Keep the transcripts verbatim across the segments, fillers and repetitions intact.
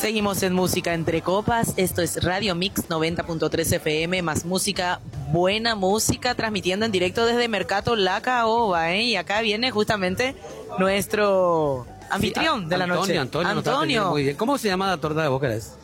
Seguimos en Música Entre Copas. Esto es Radio Mix noventa punto tres F M, más música, buena música, transmitiendo en directo desde Mercato La Caoba, ¿eh? Y acá viene justamente nuestro anfitrión sí, de la Antonio, noche. Antonio, Antonio. Muy bien. ¿Cómo se llama la torta de vos querés?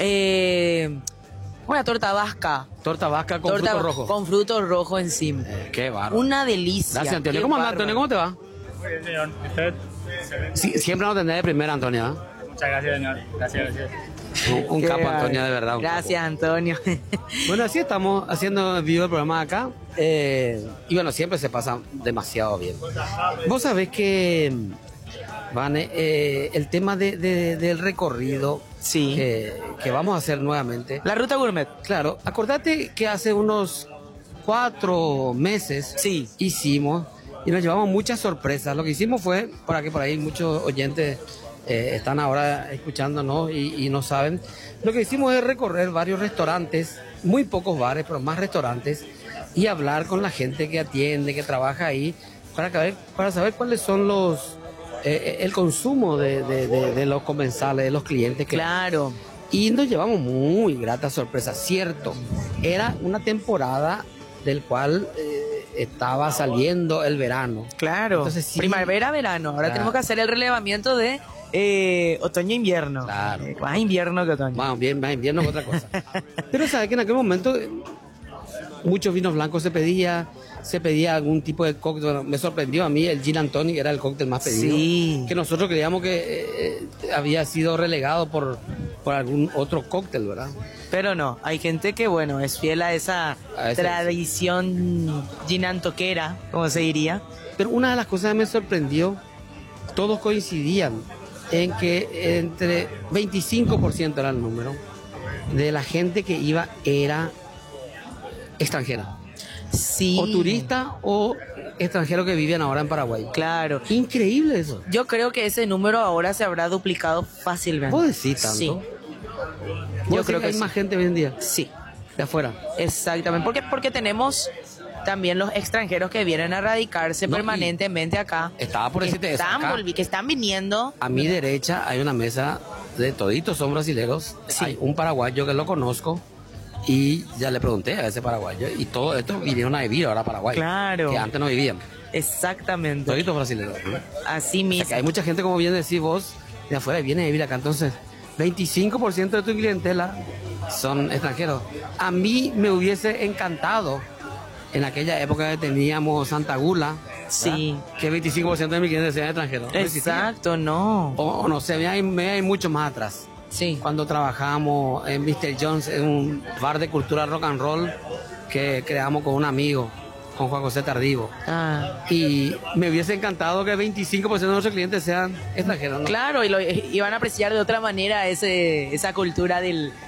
Eh, una torta vasca. Torta vasca con torta fruto rojo. Con fruto rojo encima. Eh, qué bárbaro. Una delicia. Gracias, Antonio. Qué ¿Cómo andas, bárbaro. Antonio? ¿Cómo te va? Muy bien, señor. ¿Usted? Sí, siempre nos atendés de primera, Antonio. ¿eh? Muchas gracias, señor. Gracias, gracias. Un, un Qué capo, bárbaro. Antonio, de verdad. Un Gracias, Antonio. capo. Bueno, así estamos haciendo vivo el programa acá. Eh, y bueno, siempre se pasa demasiado bien. Vos sabés que, Vane, eh, el tema de, de- del recorrido Sí. que, que vamos a hacer nuevamente. La ruta gourmet. Claro, acordate que hace unos cuatro meses Sí. hicimos y nos llevamos muchas sorpresas. Lo que hicimos fue, para que por ahí muchos oyentes eh, están ahora escuchándonos y, y no saben, lo que hicimos es recorrer varios restaurantes, muy pocos bares, pero más restaurantes, y hablar con la gente que atiende, que trabaja ahí, para, saber- para saber cuáles son los... eh, el consumo de, de- de- de los comensales, de los clientes que Claro. y nos llevamos muy gratas sorpresas, cierto. Era una temporada del cual eh, estaba saliendo el verano. Claro. Entonces, sí. Primavera, verano. Ahora Claro. tenemos que hacer el relevamiento de eh, otoño-invierno. Claro. Eh, más invierno que otoño. Más bien, más invierno es otra cosa. Pero sabes que en aquel momento eh, muchos vinos blancos se pedía, se pedía algún tipo de cóctel. Bueno, me sorprendió a mí el gin and tonic, era el cóctel más pedido. Sí. Que nosotros creíamos que eh, eh, había sido relegado por, por algún otro cóctel, ¿verdad? Pero no, hay gente que, bueno, es fiel a esa A ese- tradición ginantoquera, como se diría. Pero una de las cosas que me sorprendió, todos coincidían en que entre veinticinco por ciento era el número de la gente que iba era extranjera, Sí. o turista o extranjero que vivían ahora en Paraguay. Claro. Increíble eso. Yo creo que ese número ahora se habrá duplicado fácilmente. ¿Vos decís tanto? Sí. Yo Yo creo creo que hay sí. más gente hoy en día Sí. de afuera. Exactamente, porque porque tenemos también los extranjeros que vienen a radicarse No, y- permanentemente acá. Estaba por que decirte eso, están, acá. volvi- que están viniendo. A mi derecha hay una mesa de toditos son brasileros. Sí. Hay un paraguayo que lo conozco y ya le pregunté a ese paraguayo y todo esto vinieron a vivir ahora a Paraguay. Claro. Que antes no vivían. Exactamente. Toditos brasileños. ¿no? Así O sea, mismo. que hay mucha gente, como bien decís vos, de afuera y viene a vivir acá. Entonces, veinticinco por ciento de tu clientela son extranjeros. A mí me hubiese encantado en aquella época que teníamos Santa Gula, Sí. ¿verdad? Que veinticinco por ciento de mi cliente sean extranjeros. No existía. Exacto, no. O, o no sé, me hay, me hay mucho más atrás. Sí. Cuando trabajamos en mister Jones, en un bar de cultura rock and roll que creamos con un amigo, con Juan José Tardivo. Ah. Y me hubiese encantado que veinticinco por ciento de nuestros clientes sean extranjeros, ¿no? Claro, y lo iban a apreciar de otra manera ese, esa cultura del,